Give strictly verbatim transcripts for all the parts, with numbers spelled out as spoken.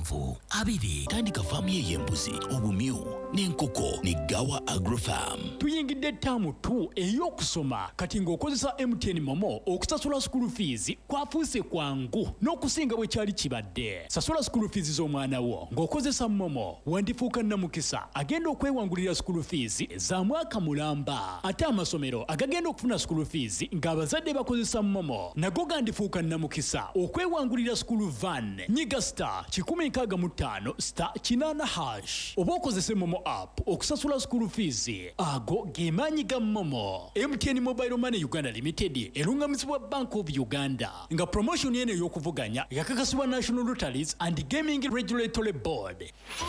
musanvu abiri tandika faamu y'embuzi obumyu n'enkoko ne Gawa Agrofarm. Tuyingidde ttaamu tu ey'okusoma kati ng'okozesa M T N Momo okusasula school fees kwafuuse kwangu n'okusinga bwe kyali kibadde. Sasula school fees z'omwana wo ng'okozesa Momo wandifuuka nnamukisa agenda okwewangulira school fees za mwaka mulamba. Ate amasomero agagenda okufuna school fees ng'abazadde bakozesa Momo nago gandifuuka nnamukisa okwewangulira school van. Nyiga star kikumi nkaaga mu ttaano star kinaana hash oba okozese Momo app okusasula school fees. Ago gemaanyi ga Momo. M T N Mobile Money Uganda Limited erungamizibwa Bank of Uganda nga promotion yene y'okuvuganya yakakasibwa National Lotteries and Gaming Regulatory Board.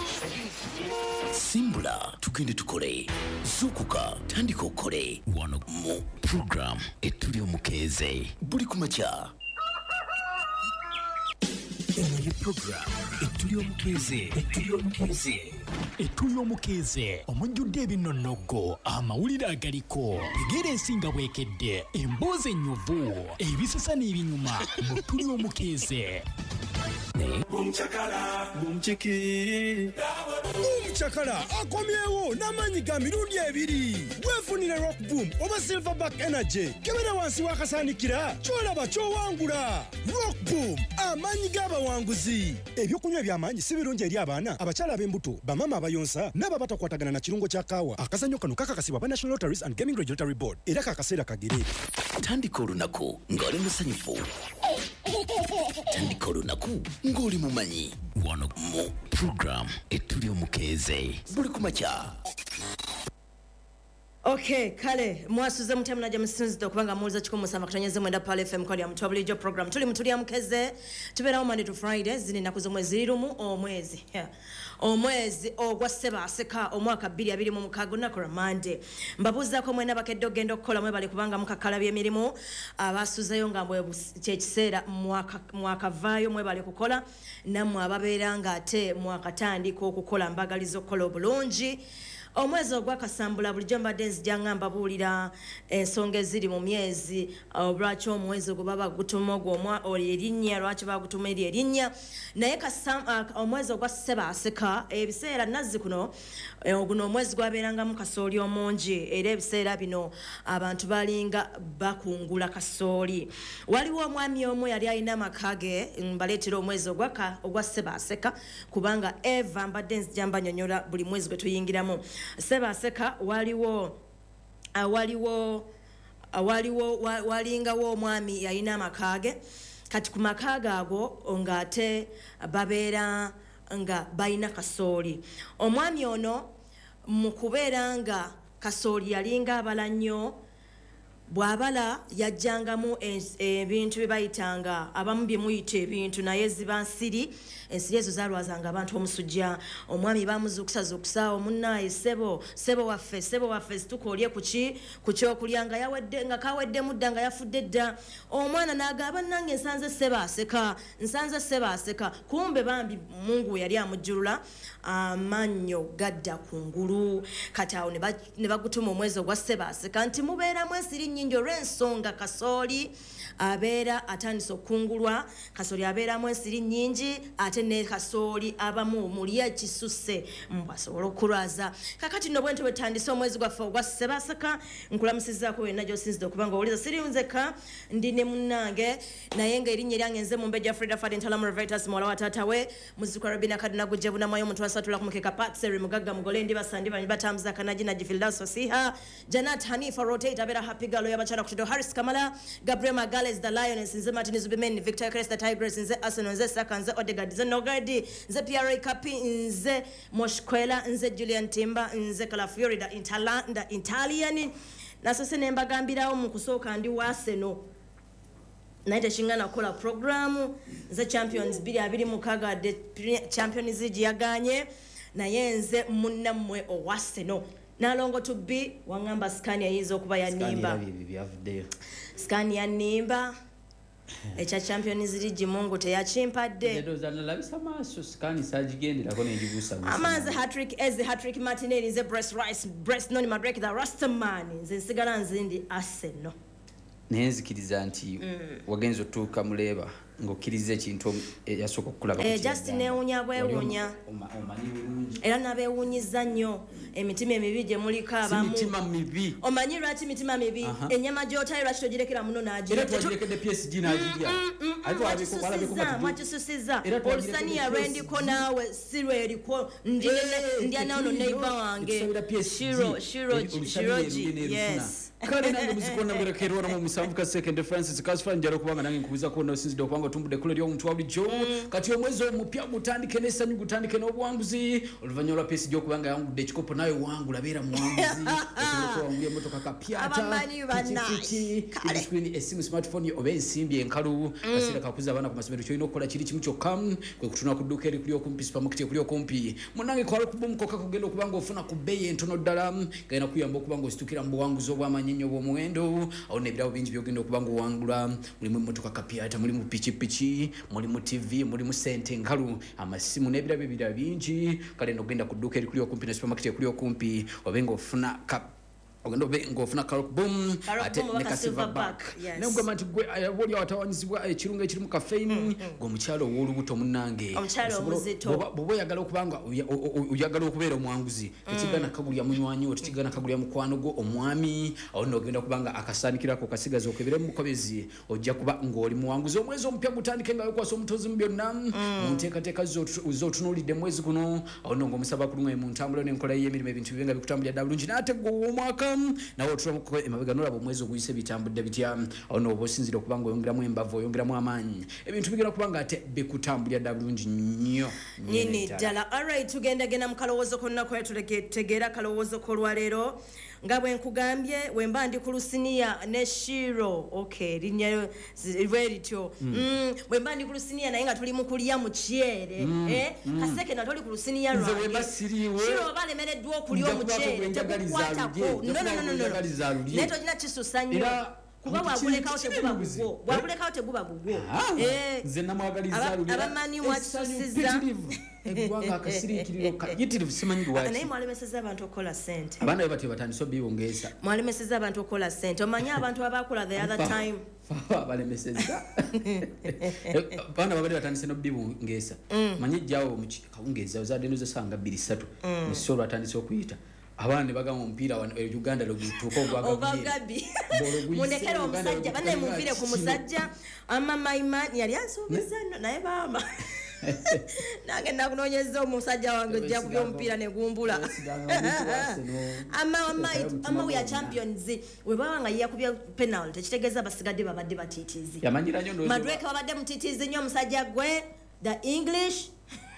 Simbula tugende tukole zukuka tandika okole wano mu program etuli omukeeze buli kumakya. Eno program etuli omukeeze etuli omukeeze etuli omukeeze omujjudde ebinonnogo amawulire agaliko tegeera ensinga bwekedde emboozi ennyuvu ebisesa n'ebinyuma mu tuli omukeeze. Bumchakala bumchiki Bumchakala akomyewo n'amanyi ga mirundi ebiri wefunire Rock Boom oba Silverback Energy kebera wansi wakasaanikira kyolaba kyowangula. Rock Boom amanyi g'abawanguzi. Ebyokunywa by'amanyi si birungi eri abaana abakyala ab'embuto bamama abayonsa n'aba batakwatagana na kirungo kya kaawa. Akazannyo kano kakakasibwa ba National Lotteries and Gaming Regulatory Board era kakaseera kagere. Tandika olunaku ng'oli musanyufu. Tandika olunaku ng'oli mumanyi wano mu program etuli omukeeze buli kumakya. Okay, kale mwasuze mutemu naja msinzito kubanga muuliza chiko musamba kutanyeze mwenda pale F M kodi ya mtuwa bulijo program tuli mtuli ya mkeze tubera Monday to Friday zini nakuzo mwezi irumu o mwezi yeah. O mwezi o gwa seba aseka o mwaka bili ya bili mu mukago na kura Monday mbabuza kwa mwena bakedo gendo kola mwe bali kubanga mukakala bya mirimu abasuze yo ngambwe kyekisera mwaka mwaka vayo mwe bali kukola namwe ababeera ate mwaka tandiko okukola mbagalizo kola obulungi. Omwezi ogwakasambula bulijjo mbadde nzijangamba buulira ensonga eziri mu myezi lwaki omwezi ogwo baba gutuma ogwo erinnya lwaki bagutuma eri erinnya naye omwezi ogwa Ssebaaseka ebiseera nazzi kuno guno omwezi gwabeerangamu kasooli omungi era ebiseera bino abantu balinga bakungula kasooli. Waliwo omwami omu yali alina amaka ge mbaleetera omwezi ogwa Ssebaaseka kubanga Eva mbadde nzijamba nyonyola buli mwezi gwe tuyingiramu. Ssebaaseka waliwo waliwo waliwo walingawo omwami yalina amakage kati ku makaga ago ngate babeera nga bayina kasooli. Omwami ono mu kubeera nga kasooli yalinga abala nnyo bwabala yajjangamu ebintu bibayitanga abamu bye muyita ebintu naye ziba nsiri ensiri ezo zalwazanga abantu omusujja. Omwami bamuzukusa zukusa omunnaye sebo sebo waffe sebo waffe tukolye kuki kuky'okulya nga yawedde nga kawedde mudda nga yafudde dda. Omwana n'agamba nange nsanze Ssebaaseka nsanze Ssebaaseka kumbe bambi Mungu yali amujjulula amannyo gadda kungulu. Kati awo ne bagutuma omwezi ogwa Ssebaaseka nti mubeeramu ensiri nnyingi olw'ensonga kasooli abeera atandise okungulwa. Kasooli abeeramu ensiri nnyingi ate ne kasooli abamu mulya kisuse mbasobola okulwaza. Kakati nno bwentyo bwetandise omwezi gwaffe ogwa Ssebaaseka nkulamusizaako wena gy'osinzidde okubanga owuliza siri nzeka ndi ne munnange naye ng'erinnya eryange nze mu mbejja Frida Fadi Ntalamu Revitas muwala wa taata we muzikwa Robina Kaduna Gujje Bunamayo omuntu asatula ku mukeka Patseri Mugagga Mugole ndi basandi banyi batambuza Kanaji na Jifildas Wasiha Janat Hanifa Rotate abera Happy Galo y'abakyala ku Kido Harris Kamala Gabriel Magales the Lioness nze Martin Zubimen Victor Crest the Tigress nze Arsenal nze Saka nze Odegaard nze Nogadi nze P R A Kapi nze Moshkwela nze Julian Timba nze Calafiori da Intalanda Italian nasose nembagambirawo mu kusooka ndi wa Arsenal naite shingana kola programu nze Champions bili abiri mukaga de Champions League yaganye naye nze munnamwe o Arsenal nalongo to be wangamba Scania yizo kuba ya nimba Scania nimba echa Champions League Mungu teyachimpadde ndoza nalabisa maso Scania sajigendera ko nenjibusa amaze hat-trick as the hat-trick Martinelli nze Breast Rice Breast noni mabrek the Rastaman nze sigala nzindi Arsenal nenzikiriza nti mm. wagenzo tuka muleba ng'okkiriza ekintu yasooka okukulaba Eh, just neewuunya bwewuunya. omanyi bulungi Era nabeewuunyiza nnyo emitima emibi gye muliko si abamu. mitima mibi Omanyi lwaki mitima mibi? Aha. Ennyama gy'otayi lwaki togirekera muno era n'agira? twagirekedde P S G n'agirya ate walabeko walabeko Mwakisusiza, mwakisusiza. Era twagirekera Olusaniya P S G. lwendiko naawe si lweriko ndya naono neighbor wange. Shiro, Shiro, Shiroji, yes. kale nange muzikona mberekerwa na mu musanvu ka second Francis Kasfa njalo kubanga nange nkubuza ko nosinzide okubanga otumbudde kule ly'omuntu wa bulijjo kati omwezi omupya gutandike n'essanyu gutandike n'obuwanguzi oluvannyuma lwa P S G okubanga yawangudde ekikopo nawe wangula beera muwanguzi okuwangula emmotoka kapyata Abamanyi bannaye. Kale. screen esimu smartphone oba ensimbi enkalu kaseera kakuza abaana ku masomero kyolina okukola kiri kimu kyokka kwe kutuna ku dduuka eri kuli okumpi supermarket ekuli okumpi munnange kwala kubumukoka kugenda okubanga ofuna ku bbeeyi entono ddala gayina kuyamba okubanga ositukira mu buwanguzi obw'amanyi ennyo obw'omuwendo awo n'ebirabo bingi byogenda okubanga owangula mulimu emmotoka kapyata mulimu pikipiki mulimu tv mulimu sente enkalu amasimu n'ebirabo ebirala bingi kale nogenda ku dduuka eri kuli okumpi ne supermarket ekuli okumpi obe ng'ofuna ka ogenda obe ng'ofuna Karok Boom Karok ate Boom ne oba ka ka Silverback, Silverback yes. negamba nti gwe boli awatawanyizibwa ekirungo ekirimu kafeini ng'omukyalo ow'olubuto munnange Omukyalo Osobola- omuzito. bw'oba- bw'oba oyagala okubanga oya- o- o- oyagala okubeera omwanguzi tekigana kagulya munywanyi wo tekigana kagulya mukwano gwo omwami awo nogenda okubanga akasaanikirako kasigaza okebere mu mukobezi ojja kuba ng'oli muwanguzi omwezi omupya gutandike nga wekwasa omutozi mu byonna mu nteekateeka z'otunuulidde mwezi guno awo no ng'omusaba kulumwe mu ntambula n'enkola y'emirimu ebintu bibe nga bikutambulira ddala bulungi n'ate gwe ow'omwaka nawe otulamuko emabega nolaba omwezi oguyise bitambudde bitya awo nooba osinzira okubanga oyongeramu embavu oyongeramu amaanyi ebintu bigenda kubanga ate bikutambulira ddala bulungi nnyo Nyini ddala. Alright, tugendagenda mu kalowoozo konna kwe tulegeera kalowoozo kolwaleero nga bwe nkugambye we mba ndi ku lusiniya ne Shiro. Okay, linnya bwe lityo. Mm, bwe mba ndi ku lusiniya naye nga tuli mu kulya mu kyere. Eh, kaseke na toli ku lusiniya Nze lwange. bwe mba siriiwe, Shiro oba alemereddwa okulya nja kubaako omukyere gwe njagaliza tegukwatako. alulye, No, nja no, no, kubaako no, gwe no. njagaliza alulye. Naye tolina kisusa nnyo. Era Kuba kiki- wagulekawo kiki teguba bibuzi? gugwo. Wagulekawo teguba gugwo. Ah, Eh, nze namwagaliza aba- alulira abamanyi mwakisusiza. essanyu ppitirivu. eggwanga akasiriikiriro kayitirivu simanyi naye lwaki mwalemeseza abantu okukola ssente. abaana be batyo batandise obbiwongeeza Mwalemeseza abantu okukola ssente. Omanyi abantu abakola the other time. balemeseza baana babadde batandise nobbiwongeeza manyi ejjawo kawungeeza ozadde nozesanga bbiri ssatu nesi olwatandise okuyita abaana ne bagamba omupiira wano e Uganda lwegutuuka Oba ogwagabi gabi. Mundekere omusajja banne muvire ku musajja ama maimani yali ansuubiza nno naye baama. Nange nakunoonyeza omusajja wange ojja kubya omupiira ne gumbula. Ama ama ama we are champions. We baba nga yakubya penalty tekitegeeza basigadde babadde batiitiizi. yamanyira nnyo ndowooza- Madweka babadde mutiitiizi nnyo omusajja gwe the English.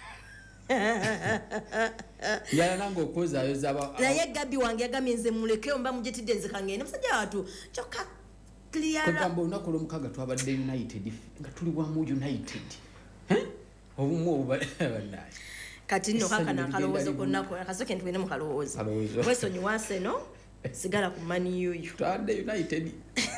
yala nange okwezaayoza aba- Naye Gabi wange yagambye nze muleke mba mugitidde nze kangende omusajja watu kyokka clear. kwegamba olunaku olwomukaaga twabadde united nga tuli wamu united Eh? obumu obubanaye Kati nno kaka Essanyu nakalowoozo ligenda konna ko akasoke ntwine mu kalowoozo. Kalowoozo. Wesonyiwa Arsenal sigala ku Man U. twabadde united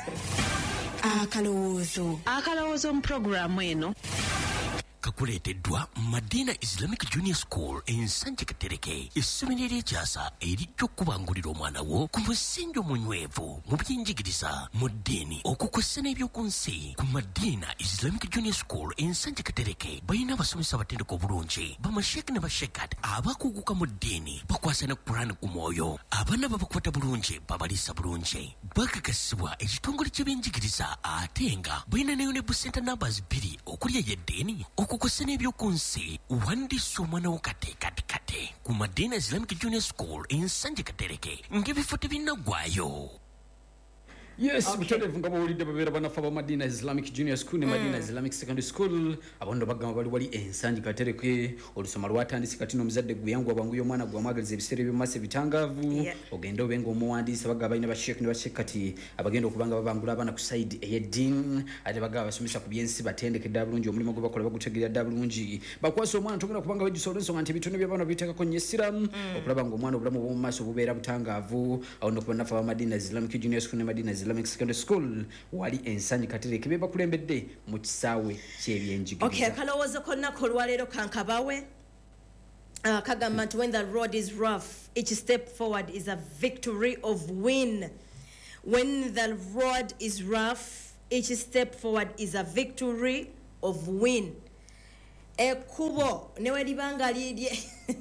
akalowoozo akalowoozo mu pulogulaamu eno kakuleeteddwa Madina Islamic Junior School ensanje Katereke essomero ery'ekyasa erijja okubangulira omwana wo ku musingi omunywevu mu by'enjigiriza mu ddiini okukwessa n'ebyoku nsi ku Madina Islamic Junior School ensanje Katereke balina abasomesa abatendeka obulungi bamasheeki ne bashekat abakuguka mu ddiini bakwasa ne Qur'an ku mwoyo abaana babakwata bulungi babaliisa bulungi bakakasibwa ekitongole ky'ebyenjigiriza ate nga balina ne Unable Center numbers bbiri okulya y'eddiini okukwasa n'ebyoku nsi wandiisa omwana wo kate kate kate ku Madina Islamic Junior School ensanje Katereke ng'ebifo tebinnaggwaayo. yes butereevu nga bawulidde babeera banafa ba Madina Islamic Junior School ne Madina Islamic Secondary School abondo bagamba bali wali ensanji Katereke olusoma lwatandise kati n'omuzadde gwe yangu abanguye omwana gwe amwagaliza ebiseera eby'omumaaso ebitangaavu Yeah. ogenda obenga omuwandiisa bagamba balina basheeki ne basheeki kati abagenda okubanga babangula abaana ku sayidi ey'eddiini ate bagamba basomesa ku byensi batendeke ddala bulungi omulimu gwe bakola bagutegeera ddala bulungi bakwasa omwana togenda kubanga bajjusa olw'ensonga nti ebitone by'abaana biteekako nnyo essira okulaba ng'omwana obulamu obw'omu maaso bubeera butangaavu awo nokuba nafa ba Madina Islamic Junior School ne Madina Islamic Secondary School wali ensanyi Katereke be bakulembedde mu kisaawe ky'ebyenjigiriza. Okay, akalowoozo konna kolwaleero kankabawe. Uh, kagamba nti when the road is rough, each step forward is a victory of win. When the road is rough, each step forward is a victory of win ekkubo newe libanga lidye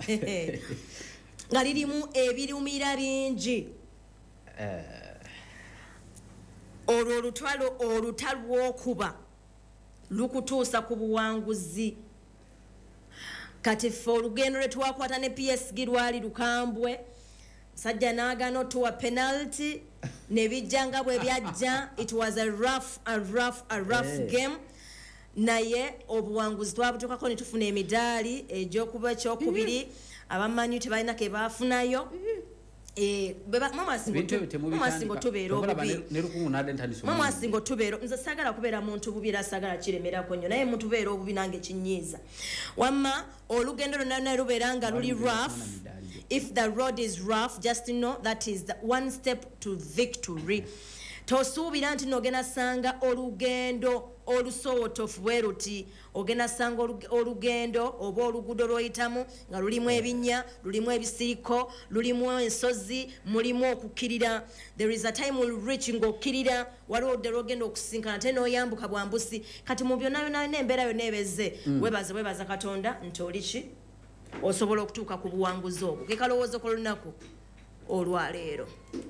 nga lirimu ebirumira bingi olwo olutalo olutalwokuba lukutuusa ku buwanguzi kati ffe olugendo lwe twakwata ne P S G lwali lukambwe sajja n'agaana otuwa penalty ne bijja nga bwe byajja it was a rough, a rough, a rough hey. game naye obuwanguzi twabutukako ne tufuna emidaali egy'okuba ekyokubiri abamanyi tebalina ke baafunayo mamasingo tubeera obubimamasingo tubeera nze sagala kubeera muntu bubi era sagala kiremerako nnyo naye muntu beera obubi nange kinyiiza wamma olugendo lwonna lubeera nga luli rough. If the road is rough, just know that is the one step to victory. Tosuubira nti nogenda sanga olugendo olusootofu bwe ruti ogenda sanga olugendo oba oluguudo lw'oyitamu nga lulimu ebinnya lulimu ebisiriko lulimu ensozi mulimu okukkirira. There is a time will reach ng'okkirira waliwo oludde lw'ogenda okusinkana ate n'oyambuka bwambusi kati mu byonna byonna n'embeera yonna ebeze webaze webaza Katonda nti oli ki osobola okutuuka ku buwanguzi obwo ke kalowoozo k'olunaku olwaleero.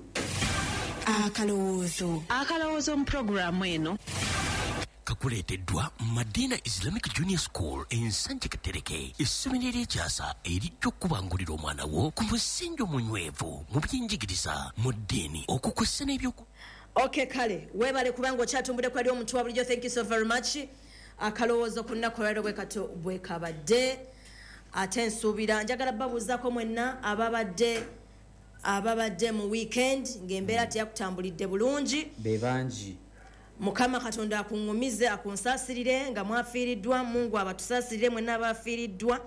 akalowoozo akalowoozo mu puroguramu eno kakuleeteddwa Madina Islamic Junior School ensanje Katereke essomero ery'ekyasa erijja okubangulira omwana wo ku musingi omunywevu mu by'enjigiriza mu ddiini okukussa n'ebyoku. Okay kale weebale kubanga okyatumbudde ku ali omuntu wa bulijjo. Thank you so very much. akalowoozo ku nnaku olwaleero bwe kato bwe kabadde ate nsuubira njagala babuuzaako mwenna ababadde ababadde mu weekend ng'embeera teyakutambulidde bulungi be bangi. Mukama Katonda akuŋŋumize akunsaasirire nga mwafiiriddwa Mungu abatusaasirire mwenna abafiiriddwa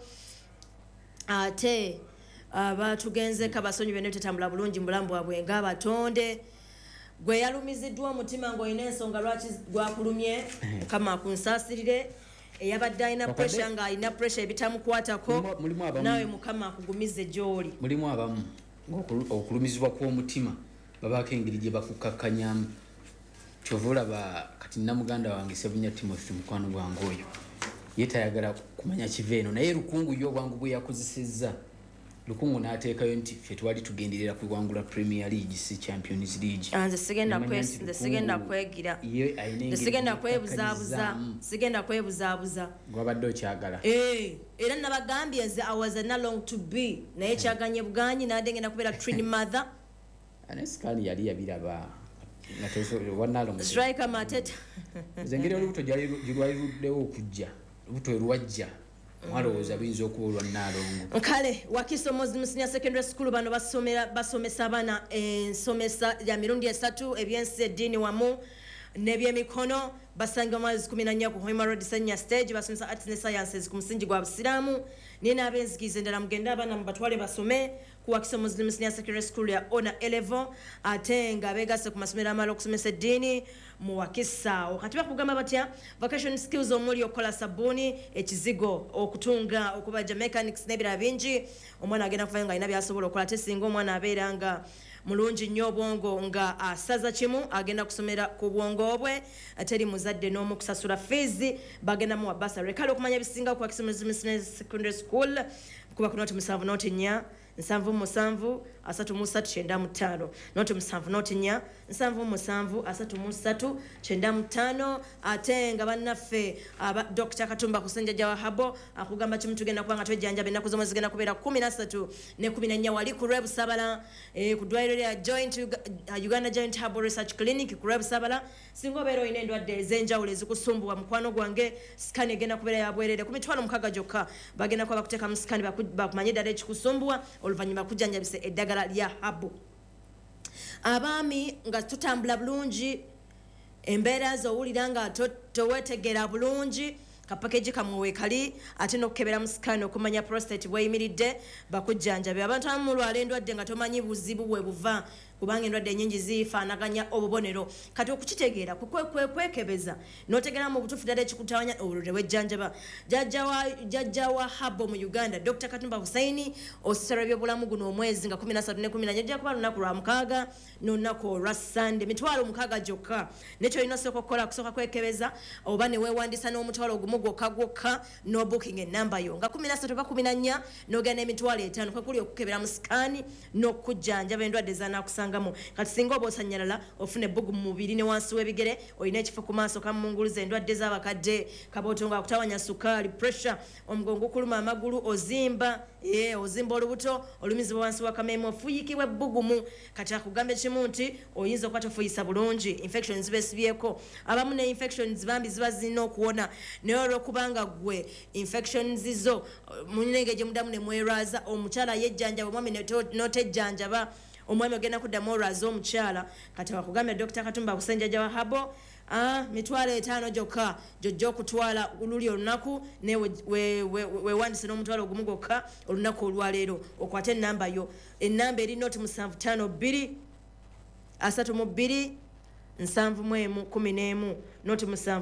ate abatugenzeeko abasonyiwe ne tetambula bulungi mu bulamu bwabwe ng'abatonde gwe yalumiziddwa omutima ng'olina ensonga lwaki gwakulumye Mukama akunsaasirire eyabadde alina pressure nga alina pressure ebitamukwatako nawe Mukama akugumize gy'oli. Mulimu abamu okulumizibwa kw'omutima babaako engeri gye bakukakkanyamu kyova olaba kati namuganda wange Sebunya Timothy mukwano gwange oyo ye tayagala kumanya kiva eno naye lukungu yo obwangu bwe yakozesezza lukungu n'ateekayo nti ffe twali tugenderera kuwangula Premier League si Champions League. Nze sigenda kwesi sigenda kwegira nze sigenda kwebuzaabuza sigenda kwebuzaabuza gwabadde okyagala eh era nabagambye nze I was not long to be naye kyaganye buganyi n'adde ngenda kubeera twin mother anesikali yali yabiraba nateso wanalo striker Mateta zengere olubuto jali jirwaliruddewo okujja olubuto erwajja mwalowooza biyinza okuba olwa Nnaalongo. Kale Wakiso Muslim Senior Secondary School bano basomera basomesa abaana ensomesa ya mirundi esatu ebyensi eddiini wamu n'ebyemikono basanga mwezi kumi na nnya ku Hoima Road Senior Stage basomesa arts and sciences ku musingi gwa Busiraamu nina abenzikiza endala mugenda abaana mu batwale basome ku Wakiso Muslim Senior Secondary School ya Honor A level ate nga beegase ku masomero amala okusomesa eddiini mu Wakiso. Kati bakugamba batya vocation skills omuli okola sabuni ekizigo okutunga okubaja mechanics n'ebirala bingi omwana agenda kuvayo nga alina byasobola okola ate singa omwana abeera nga mulungi nnyo obwongo nga asaza kimu agenda kusomera ku bwongo bwe ateri muzadde n'omu kusasula fees bagenda mu wabasare. Kale okumanya bisinga ku Wakiso Muslim Secondary School kuba ku noti musanvu noti nnya nsanvu musanvu asatu mu ssatu kyenda mu ttaano noti musanvu noti nnya nsanvu musanvu asatu mu ssatu kyenda mu ttaano ate nga bannaffe aba Doctor Katumba Kusenjaja wa Habo akugamba kimu tugenda kubanga twejjanja ennaku zomwe zigenda kubeera kumi na ssatu ne kumi na nnya wali ku Lwebusabala eh, ku ddwaliro lya Joint Uganda Joint Herbal Research Clinic ku Lwebusabala singa obeera olina endwadde ez'enjawulo ezikusumbua mukwano gwange scan egenda kubeera ya bwerere ku mitwalo mukaaga gyokka bagenda kuba bakuteeka mu scan bakumanye eddala ekikusumbua oluvannyuma kujjanjabise eddagala lya Habu. Abaami nga tutambula bulungi embeera z'owulira nga toweetegeera bulungi kapakeji kamwe kali ate n'okukebera mu scan okumanya prostate bweyimiridde bakujjanjabe. Abantu abamu mulwala endwadde nga tomanyi buzibu bwe buva kubanga endwadde ennyingi zifaanaganya obubonero kati okukitegeera kukwekebeza n'otegeera mu butuufu ddala ekikutawanya olwo ne wejjanjaba. Jjajja wa Habo mu Uganda Doctor Katumba Hussein osisala ebyobulamu guno omwezi nga kumi na ssatu ne kumi na nnya ejja kuba lunaku lwa mukaaga n'olunaku olwa Sande mitwalo mukaaga gyokka nekyo olina osooka okukola kusooka kwekebeza oba ne weewandisa n'omutwalo ogumu ogumu gwokka gwokka no booking enamba yo nga kumi na ssatu oba kumi na nnya n'ogenda emitwalo etaano kwekuli okukebera mu sikaani n'okujjanjaba endwadde zanakusangamu kati singa oba osanyalala ofune ebbugumu mu mubiri ne wansi w'ebigere olina ekifo ku maaso kamunguluza endwadde z'abakadde kabooto nga akutawanya sukaali pressure omugongo okuluma amagulu ozimba ee ozimba olubuto olumizibwa wansi w'akameemo ofuyikibwa ebbugumu kati akugambe kimu nti oyinza okuba tofuyisa bulungi infections beesibyeko abamu ne infections bambi ziba zirina okuwona naye olwokubanga gwe infections zo munenge gye mudamu ne mwerwaza omukyala yejjanjaba omwami n'otejjanjaba omwami ogenda kuddamu olwaza omukyala kati wakugambye Dr. Katumba kusenjaja wa habo ah mitwalo etaano gyokka gyojja okutwala luli olunaku ne wewandise n'omutwalo ogumu gwokka olunaku olwaleero okwate ennamba yo ennamba eri noti musanvu ttaano bbiri asatu mu bbiri nsanvu mu emu kumi n'emu noti musanvu